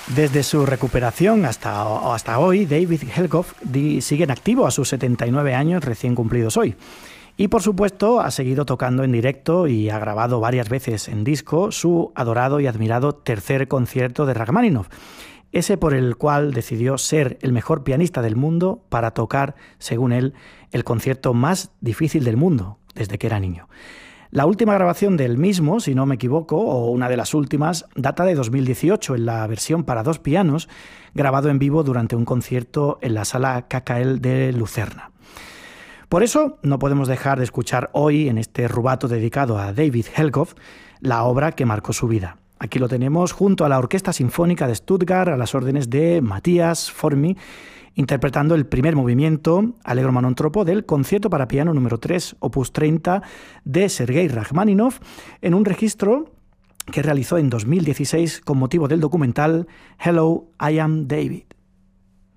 Desde su recuperación hasta hoy, David Helgoff sigue en activo a sus 79 años recién cumplidos hoy. Y por supuesto ha seguido tocando en directo y ha grabado varias veces en disco su adorado y admirado tercer concierto de Rachmaninoff, ese por el cual decidió ser el mejor pianista del mundo para tocar, según él, el concierto más difícil del mundo desde que era niño. La última grabación del mismo, si no me equivoco, o una de las últimas, data de 2018 en la versión para dos pianos, grabado en vivo durante un concierto en la Sala KKL de Lucerna. Por eso no podemos dejar de escuchar hoy, en este rubato dedicado a David Helgoff, la obra que marcó su vida. Aquí lo tenemos junto a la Orquesta Sinfónica de Stuttgart, a las órdenes de Matthias Formy, interpretando el primer movimiento, Allegro non troppo, del concierto para piano número 3, opus 30, de Sergei Rachmaninoff, en un registro que realizó en 2016 con motivo del documental Hello, I Am David.